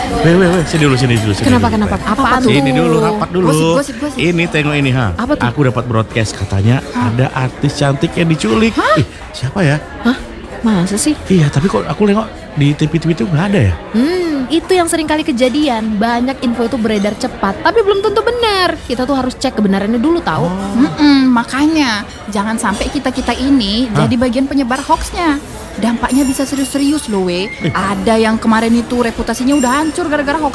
Weh, sini dulu. Kenapa? Apaan tuh? Ini dulu, rapat dulu. Gosip. Ini tengok ini ha. Apa tuh? Aku dapat broadcast katanya ada artis cantik yang diculik. Ih, siapa ya? Hah? Masa sih? Iya, tapi kok aku nengok di TV itu nggak ada ya? Itu yang sering kali kejadian. Banyak info itu beredar cepat, tapi belum tentu benar. Kita tuh harus cek kebenarannya dulu tahu. Makanya jangan sampai kita ini jadi bagian penyebar hoaxnya. Dampaknya bisa serius-serius loh, Ada yang kemarin itu reputasinya udah hancur gara-gara hoax